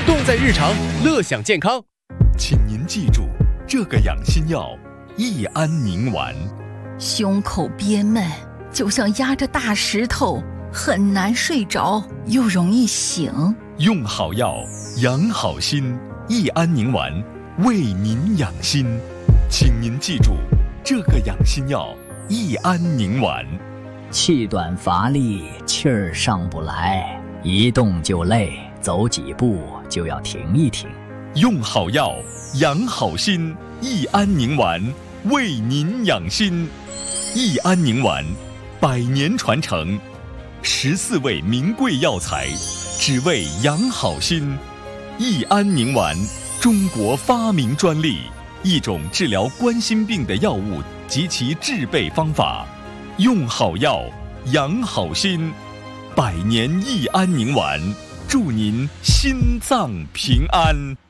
动在日常，乐享健康。 请您记住，这个养心药益安宁丸。 胸口憋闷，就像压着大石头，很难睡着，又容易醒。 用好药，养好心，益安宁丸为您养心。请您记住，这个养心药益安宁丸。 气短乏力，气儿上不来，一动就累，走几步就要停一停。 用好药，养好心，益安宁丸为您养心。益安宁丸100年传承，14味名贵药材，只为养好心。益安宁丸，中国发明专利，一种治疗冠心病的药物及其制备方法。用好药，养好心，100年益安宁丸，祝您心脏平安。